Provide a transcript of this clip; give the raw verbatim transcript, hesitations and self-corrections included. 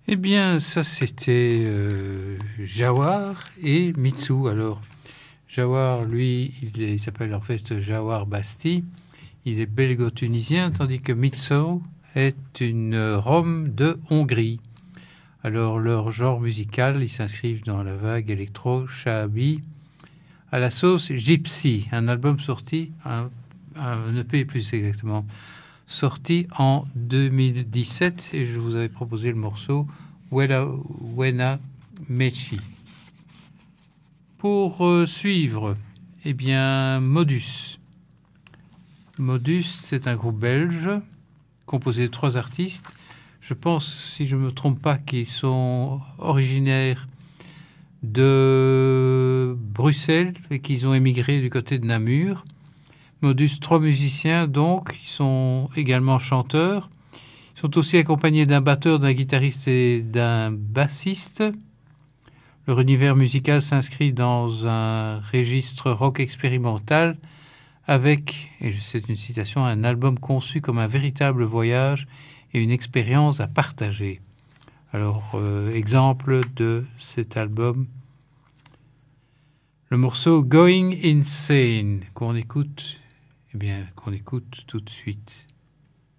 Eh bien, ça, c'était euh, Jawar et Mitsu. Alors, Jawar, lui, il, est- il s'appelle en fait Jawar Basti. Il est belgo-tunisien, tandis que Mitsu est une Rome de Hongrie. Alors, leur genre musical, ils s'inscrivent dans la vague électro-shahabi à la sauce Gypsy, un album sorti, un, un E P plus exactement, sorti en deux mille dix-sept, et je vous avais proposé le morceau Wena, Wena Mechi. Pour euh, suivre, eh bien, Modus. Modus, c'est un groupe belge composé de trois artistes. Je pense, si je ne me trompe pas, qu'ils sont originaires de Bruxelles et qu'ils ont émigré du côté de Namur. Modus, trois musiciens, donc, ils sont également chanteurs. Ils sont aussi accompagnés d'un batteur, d'un guitariste et d'un bassiste. Leur univers musical s'inscrit dans un registre rock expérimental avec, et c'est une citation, un album conçu comme un véritable voyage et une expérience à partager. Alors, euh, exemple de cet album, le morceau Going Insane, qu'on écoute, eh bien, qu'on écoute tout de suite.